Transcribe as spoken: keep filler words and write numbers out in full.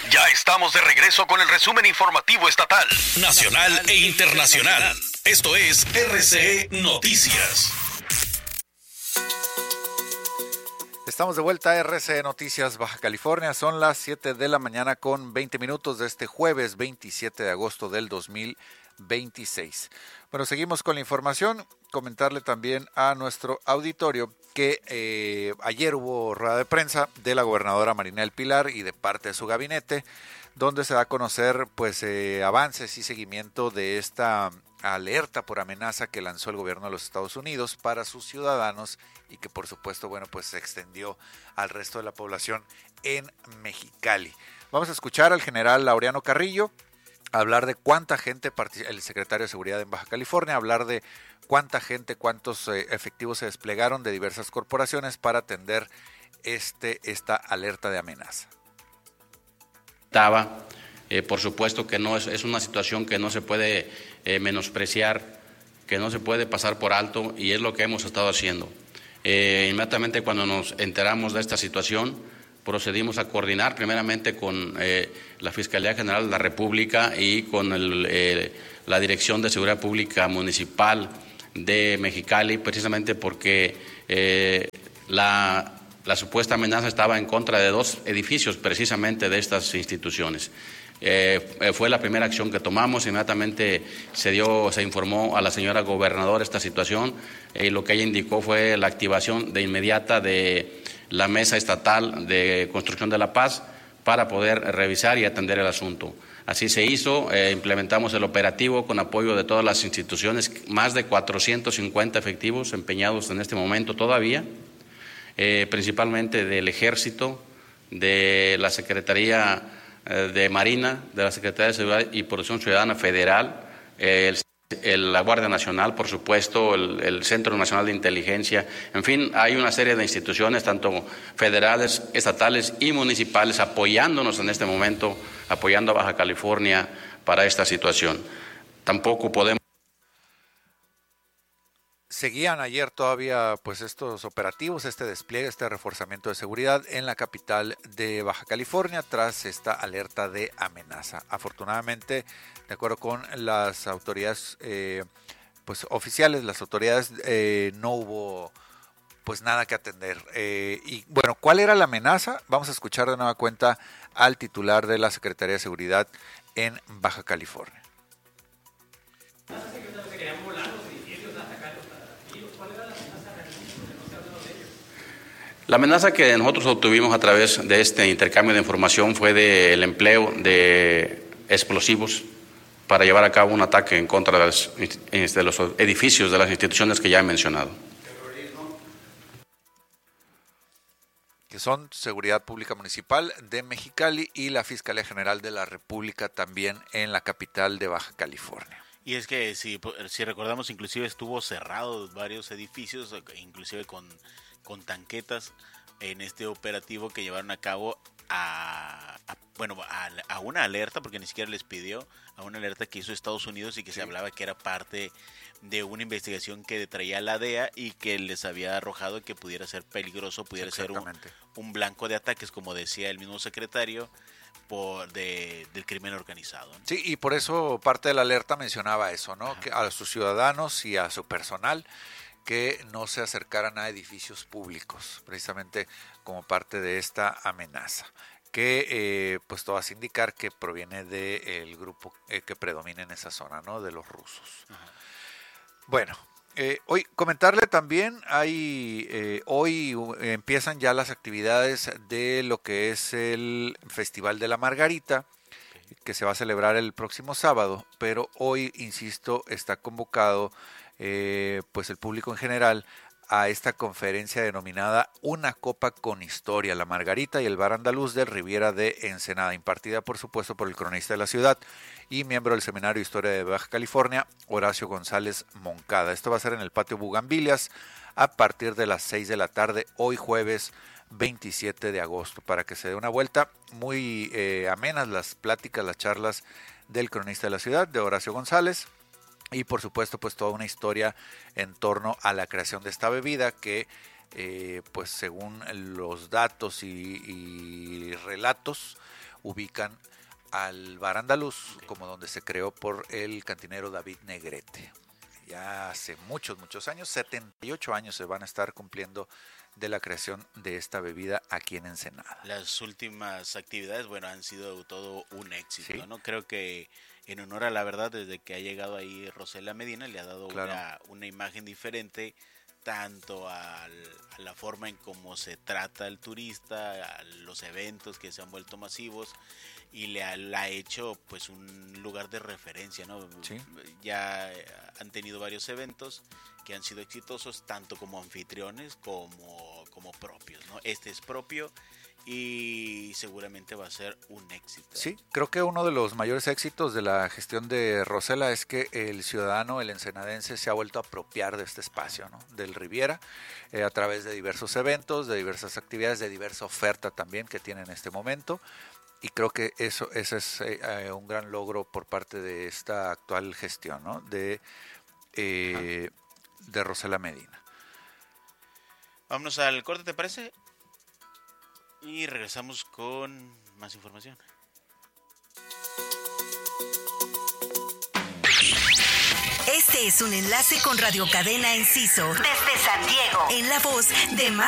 Ya estamos de regreso con el resumen informativo estatal, nacional e internacional. Esto es R C E Noticias. Estamos de vuelta a R C E Noticias Baja California. Son las siete de la mañana con veinte minutos de este jueves veintisiete de agosto del dos mil veintiséis. Bueno, seguimos con la información. Comentarle también a nuestro auditorio que eh, ayer hubo rueda de prensa de la gobernadora Marina del Pilar y de parte de su gabinete, donde se da a conocer pues eh, avances y seguimiento de esta alerta por amenaza que lanzó el gobierno de los Estados Unidos para sus ciudadanos y que por supuesto, bueno, pues se extendió al resto de la población en Mexicali. Vamos a escuchar al general Laureano Carrillo hablar de cuánta gente, el secretario de Seguridad en Baja California, hablar de cuánta gente, cuántos eh, efectivos se desplegaron de diversas corporaciones para atender este esta alerta de amenaza. Estaba, eh, por supuesto que no es, es una situación que no se puede eh, menospreciar, que no se puede pasar por alto y es lo que hemos estado haciendo. Eh, inmediatamente cuando nos enteramos de esta situación, procedimos a coordinar primeramente con eh, la Fiscalía General de la República y con el, eh, la Dirección de Seguridad Pública Municipal de Mexicali, precisamente porque eh, la, la supuesta amenaza estaba en contra de dos edificios precisamente de estas instituciones. Eh, fue la primera acción que tomamos, inmediatamente se dio, se informó a la señora gobernadora esta situación y eh, lo que ella indicó fue la activación de inmediata de la Mesa Estatal de Construcción de la Paz para poder revisar y atender el asunto. Así se hizo, eh, implementamos el operativo con apoyo de todas las instituciones, más de cuatrocientos cincuenta efectivos empeñados en este momento todavía, eh, principalmente del Ejército, de la Secretaría eh, de Marina, de la Secretaría de Seguridad y Protección Ciudadana Federal, eh, el El, la Guardia Nacional, por supuesto, el, el Centro Nacional de Inteligencia, en fin, hay una serie de instituciones, tanto federales, estatales y municipales, apoyándonos en este momento, apoyando a Baja California para esta situación. Tampoco podemos... Seguían ayer todavía pues estos operativos, este despliegue, este reforzamiento de seguridad en la capital de Baja California tras esta alerta de amenaza. Afortunadamente, de acuerdo con las autoridades eh, pues oficiales, las autoridades eh, no hubo pues nada que atender. Eh, y bueno, ¿cuál era la amenaza? Vamos a escuchar de nueva cuenta al titular de la Secretaría de Seguridad en Baja California. La amenaza que nosotros obtuvimos a través de este intercambio de información fue del empleo de explosivos para llevar a cabo un ataque en contra de los, de los edificios de las instituciones que ya he mencionado. Que son Seguridad Pública Municipal de Mexicali y la Fiscalía General de la República también en la capital de Baja California. Y es que si, si recordamos, inclusive estuvo cerrado varios edificios, inclusive con, con tanquetas en este operativo que llevaron a cabo a, a bueno a, a una alerta, porque ni siquiera les pidió, a una alerta que hizo Estados Unidos y que sí. Se hablaba que era parte de una investigación que traía la D E A y que les había arrojado que pudiera ser peligroso, pudiera ser un, un blanco de ataques, como decía el mismo secretario, por de, del crimen organizado, ¿no? Sí, y por eso parte de la alerta mencionaba eso, ¿no? Ajá. Que a sus ciudadanos y a su personal que no se acercaran a edificios públicos, precisamente como parte de esta amenaza, que eh, pues todo hace indicar que proviene del grupo eh, que predomina en esa zona, ¿no? De los rusos. Ajá. Bueno, eh, hoy comentarle también, hay eh, hoy empiezan ya las actividades de lo que es el Festival de la Margarita, que se va a celebrar el próximo sábado, pero hoy, insisto, está convocado eh, pues el público en general a esta conferencia denominada Una Copa con Historia, la Margarita y el Bar Andaluz de Riviera de Ensenada, impartida por supuesto por el cronista de la ciudad y miembro del Seminario de Historia de Baja California, Horacio González Moncada. Esto va a ser en el Patio Bugambilias a partir de las seis de la tarde, hoy jueves veintisiete de agosto, para que se dé una vuelta. Muy eh, amenas las pláticas, las charlas del cronista de la ciudad, de Horacio González, y por supuesto pues toda una historia en torno a la creación de esta bebida que eh, pues según los datos y, y relatos ubican al Bar Andaluz, okay, como donde se creó por el cantinero David Negrete. Ya hace muchos, muchos años, setenta y ocho años se van a estar cumpliendo de la creación de esta bebida aquí en Ensenada. Las últimas actividades, bueno, han sido todo un éxito, sí, ¿no? Creo que en honor a la verdad, desde que ha llegado ahí Rosela Medina, le ha dado claro. una, una imagen diferente, tanto al, a la forma en cómo se trata al turista, a los eventos que se han vuelto masivos, y le ha, le ha hecho pues un lugar de referencia, ¿no? Sí. Ya han tenido varios eventos que han sido exitosos, tanto como anfitriones como, como propios, ¿no? Este es propio y seguramente va a ser un éxito. Sí, creo que uno de los mayores éxitos de la gestión de Rosela es que el ciudadano, el ensenadense, se ha vuelto a apropiar de este espacio, ¿no? Del Riviera, eh, a través de diversos eventos, de diversas actividades, de diversa oferta también que tiene en este momento. Y creo que eso ese es eh, un gran logro por parte de esta actual gestión, ¿no? De, eh, de Rosela Medina. Vámonos al corte, ¿te parece? Y regresamos con más información. Este es un enlace con Radio Cadena Enciso desde San Diego, en la voz de